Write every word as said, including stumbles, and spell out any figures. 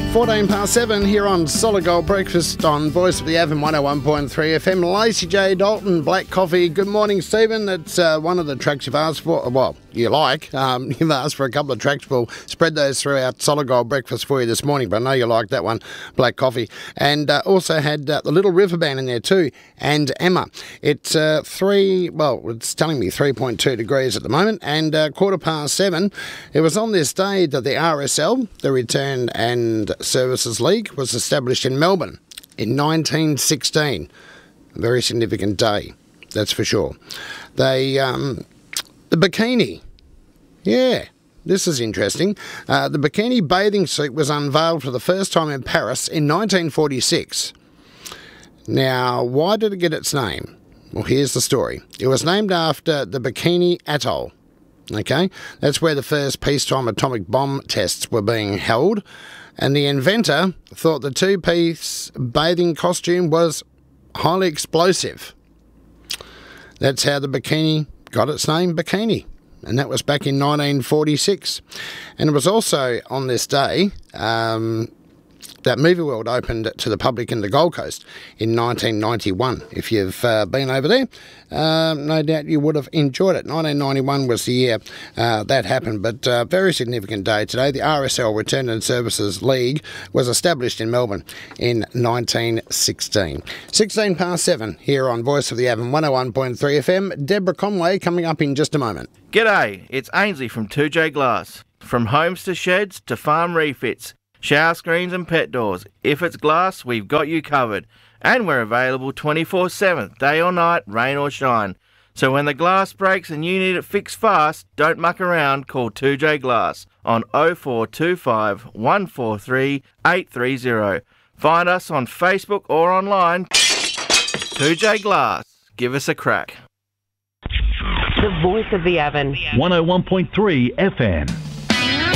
fourteen past seven here on Solid Gold Breakfast on Voice of the Avon one oh one point three F M. Lacey J. Dalton, Black Coffee. Good morning, Stephen. It's uh, one of the tracks you've asked for. Well, you like. Um, you've asked for a couple of tracks. We'll spread those throughout Solid Gold Breakfast for you this morning, but I know you like that one, Black Coffee. And uh, also had uh, the Little River Band in there too, and Emma. It's uh, three, well, it's telling me three point two degrees at the moment, and uh, quarter past seven. It was on this day that the R S L, the Return and Services League, was established in Melbourne in nineteen sixteen. A very significant day, that's for sure. They, um, the bikini, yeah, this is interesting. Uh, the bikini bathing suit was unveiled for the first time in Paris in nineteen forty-six. Now, why did it get its name? Well, here's the story. It was named after the Bikini Atoll. Okay, that's where the first peacetime atomic bomb tests were being held, and the inventor thought the two-piece bathing costume was highly explosive. That's how the bikini got its name, bikini, and that was back in nineteen forty-six. And it was also on this day um, that Movie World opened to the public in the Gold Coast in nineteen ninety-one. If you've uh, been over there, um, no doubt you would have enjoyed it. nineteen ninety-one was the year uh, that happened, but a uh, very significant day today. The R S L, Return and Services League, was established in Melbourne in nineteen sixteen. sixteen past seven here on Voice of the Avon one oh one point three F M. Deborah Conway coming up in just a moment. G'day, it's Ainsley from two J Glass. From homes to sheds to farm refits, shower screens and pet doors. If it's glass, we've got you covered. And we're available twenty-four seven, day or night, rain or shine. So when the glass breaks and you need it fixed fast, don't muck around, call two J Glass on oh four two five, one four three, eight three oh. Find us on Facebook or online. two J Glass. Give us a crack. The Voice of the Avon. one oh one point three F M.